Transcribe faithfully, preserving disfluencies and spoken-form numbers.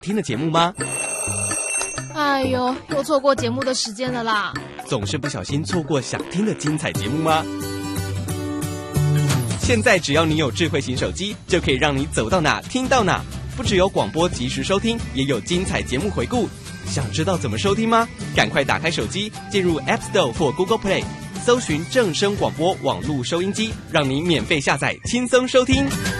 听的节目吗？ 哎呦，又错过节目的时间了啦！ 总是不小心错过想听的精彩节目吗？现在只要你有智慧型手机，就可以让你走到哪听到哪。不只有广播及时收听，也有精彩节目回顾。想知道怎么收听吗？赶快打开手机，进入 App Store 或 Google Play， 搜寻正声广播网络收音机，让你免费下载，轻松收听。